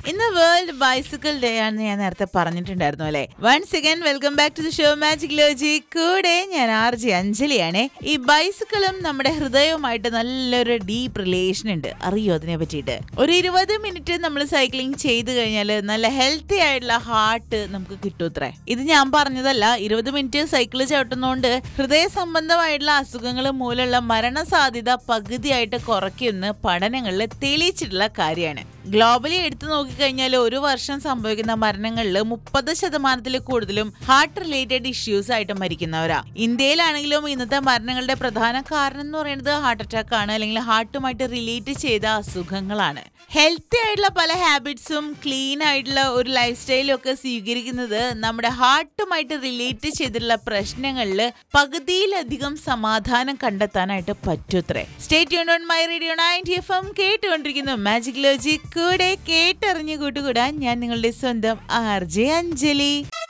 ഇന്ന് world bicycle day ആണെന്ന് ഞാൻ നേരത്തെ പറഞ്ഞിട്ടുണ്ടായിരുന്നു അല്ലെ. Once again welcome back to the show magic logic. കൂടെ ഞാൻ RJ അഞ്ജലിയാണ്. ഈ ബൈസിക്കിളും നമ്മുടെ ഹൃദയവുമായിട്ട് നല്ലൊരു ഡീപ്പ് റിലേഷൻ ഉണ്ട്. അറിയോ അതിനെ പറ്റിയിട്ട്? ഒരു 20 മിനിറ്റ് നമ്മൾ സൈക്ലിംഗ് ചെയ്ത് കഴിഞ്ഞാൽ നല്ല ഹെൽത്തി ആയിട്ടുള്ള ഹാർട്ട് നമുക്ക് കിട്ടൂത്രേ. ഇത് ഞാൻ പറഞ്ഞതല്ല. 20 മിനിറ്റ് സൈക്കിൾ ചവിട്ടുന്നതുകൊണ്ട് ഹൃദയ സംബന്ധമായിട്ടുള്ള അസുഖങ്ങൾ മൂലമുള്ള മരണസാധ്യത പകുതിയായിട്ട് കുറയ്ക്കുമെന്ന് പഠനങ്ങളിൽ തെളിയിച്ചിട്ടുള്ള കാര്യമാണ്. ഗ്ലോബലി എടുത്തു നോക്കിക്കഴിഞ്ഞാൽ ഒരു വർഷം സംഭവിക്കുന്ന മരണങ്ങളിൽ 30% കൂടുതലും ഹാർട്ട് റിലേറ്റഡ് ഇഷ്യൂസ് ആയിട്ട് മരിക്കുന്നവരാ. ഇന്ത്യയിലാണെങ്കിലും ഇന്നത്തെ മരണങ്ങളുടെ പ്രധാന കാരണം എന്ന് പറയുന്നത് ഹാർട്ട് അറ്റാക്ക് ആണ്, അല്ലെങ്കിൽ ഹാർട്ടുമായിട്ട് റിലേറ്റ് ചെയ്ത അസുഖങ്ങളാണ്. ഹെൽത്തി ആയിട്ടുള്ള പല ഹാബിറ്റ്സും ക്ലീൻ ആയിട്ടുള്ള ഒരു ലൈഫ് സ്റ്റൈലും ഒക്കെ സ്വീകരിക്കുന്നത് നമ്മുടെ ഹാർട്ടുമായിട്ട് റിലേറ്റ് ചെയ്തിട്ടുള്ള പ്രശ്നങ്ങളിൽ പകുതിയിലധികം സമാധാനം കണ്ടെത്താനായിട്ട് പറ്റൂത്രേ. Stay tuned on my radio 90 FM കേട്ടുകൊണ്ടിരിക്കുന്നു മാജിക് ലോജിക്. കൂടെ കേട്ടറിഞ്ഞു കൂട്ടുകൂടാൻ ഞാൻ നിങ്ങളുടെ സ്വന്തം RJ അഞ്ജലി.